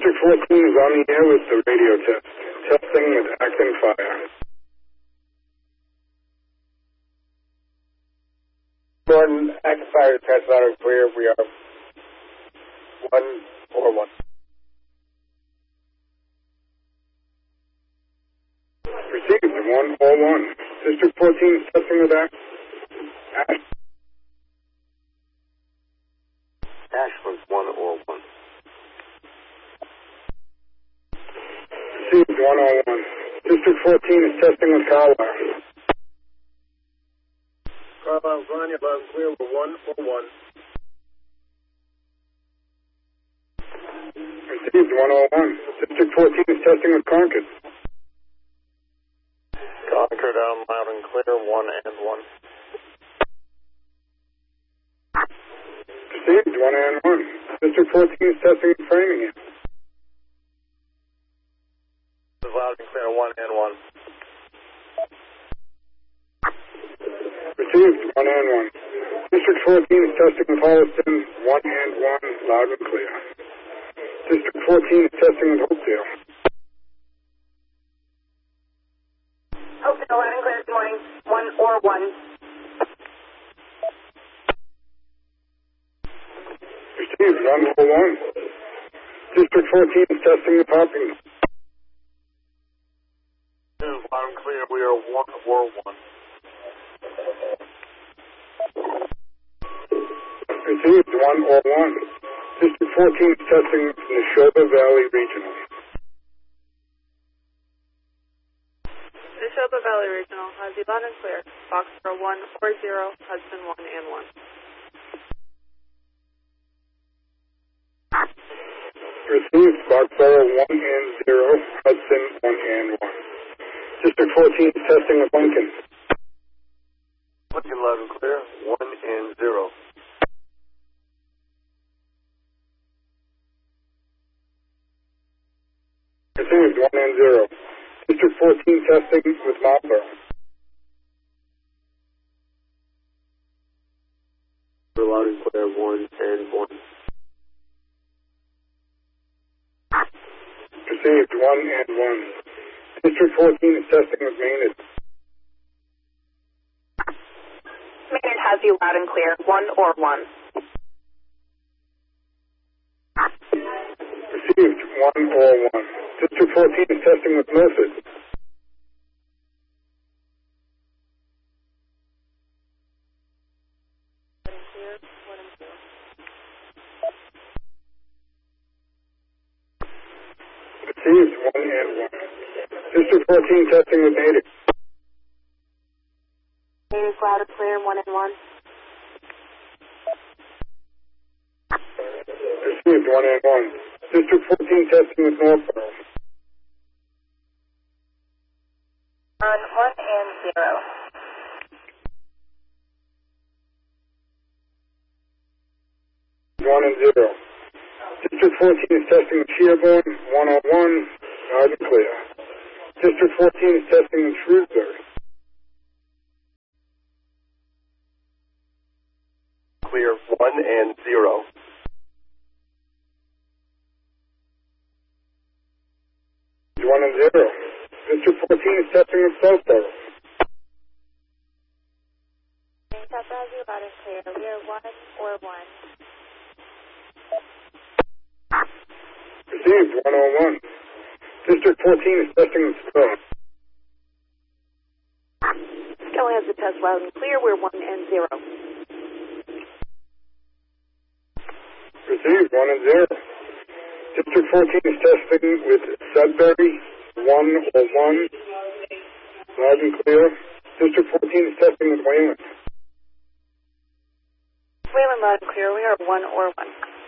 District 14 is on the air with the radio test. Testing with acting fire. Gordon, active fire test loud and clear. We are 141. Received 141. District 14 is testing with Ashland 101. Received 101. District 14 is testing with Carlisle. Carlisle, Grania, loud and clear. We're 141. Received 101. District 14 is testing with Concord. Concord down loud and clear. 1 and 1. Received 1 and 1. District 14 is testing with Framingham. Loud and clear. 1 and 1. Received 1 and 1. District 14 is testing with Holliston. 1 and 1. Loud and clear. District 14 is testing with Hopedale. Hopedale, loud and clear this morning. 1 or 1. Received 141. District 14 is testing with Hopkins. Loud and clear. We are 141. Received 101. District 14 is testing with Neshoba Valley Regional. Neshoba Valley Regional has you loud and clear. Foxborough 1 or 0, Hudson 1 and 1. Received Foxborough 1 and 0, Hudson 1 and 1. District 14 is testing with Lincoln. Lincoln loud and clear. 1 and 0. Received 1 and 0. District 14 testing with Marlboro. Loud and clear. 1 and 1. Received 1 and 1. District 14 is testing with Maynard. Maynard has you loud and clear. 1 or 1. Received 1 or 1. District 14 is testing with Milford. Received 1 and 1. District 14 testing with Native. Maynard's loud and clear. 1 and 1. Received 1 and 1. District 14 testing with Northborough. 1 and 0. One and 0. District 14 is testing with Sherborne. 101. Loud and clear. District 14 is testing with Shrewsbury. Clear. 1 and 0. One and 0. District 14 is testing with Southborough. South Brazil, loud and clear. We are 1 or 1. Received 101. District 14 is testing with Stowe. Stowe has the test loud and clear. We're 1 and 0. Received 1 and 0. District 14 is testing with Sudbury. 1 or 1. Loud and clear. District 14 is testing with Wayland. Wayland loud and clear. We are 1 or 1.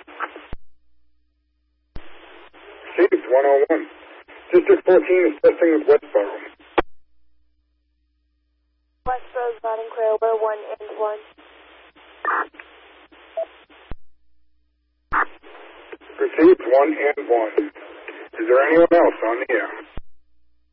Received 101. District 14 is testing with Westboro. Westboro's loud and clear. We're 1 and 1. Received 1 and 1. Is there anyone else on the air?